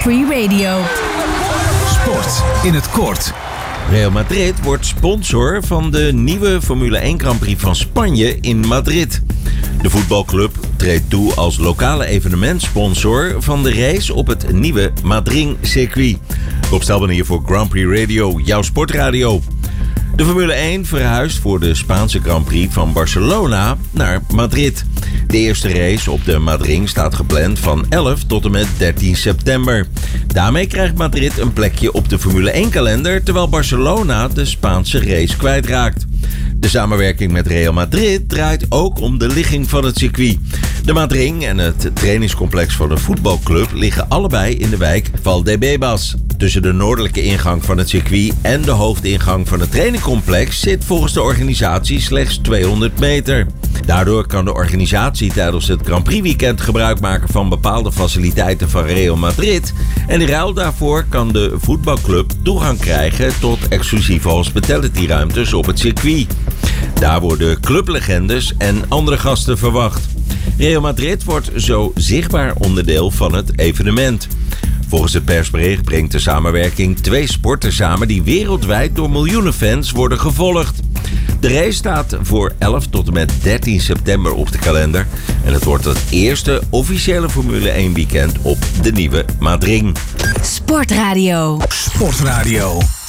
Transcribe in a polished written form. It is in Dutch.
Free Radio. Sport in het kort. Real Madrid wordt sponsor van de nieuwe Formule 1 Grand Prix van Spanje in Madrid. De voetbalclub treedt toe als lokale evenementsponsor van de race op het nieuwe Madrid-circuit. Rob Stelman hier voor Grand Prix Radio, jouw sportradio. De Formule 1 verhuist voor de Spaanse Grand Prix van Barcelona naar Madrid. De eerste race op de Madrid staat gepland van 11 tot en met 13 september. Daarmee krijgt Madrid een plekje op de Formule 1-kalender, terwijl Barcelona de Spaanse race kwijtraakt. De samenwerking met Real Madrid draait ook om de ligging van het circuit. De Madrid en het trainingscomplex van de voetbalclub liggen allebei in de wijk Valdebebas. Tussen de noordelijke ingang van het circuit en de hoofdingang van het trainingcomplex zit volgens de organisatie slechts 200 meter. Daardoor kan de organisatie tijdens het Grand Prix weekend gebruik maken van bepaalde faciliteiten van Real Madrid. En in ruil daarvoor kan de voetbalclub toegang krijgen tot exclusieve hospitality-ruimtes op het circuit. Daar worden clublegendes en andere gasten verwacht. Real Madrid wordt zo zichtbaar onderdeel van het evenement. Volgens het persbericht brengt de samenwerking twee sporten samen die wereldwijd door miljoenen fans worden gevolgd. De race staat voor 11 tot en met 13 september op de kalender. En het wordt het eerste officiële Formule 1 weekend op de nieuwe Madrid. Sportradio. Sportradio.